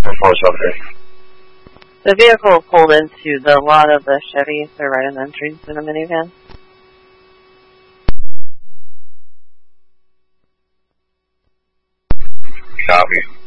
The vehicle pulled into the lot of the Chevy, so right in the entrance in a minivan. Copy.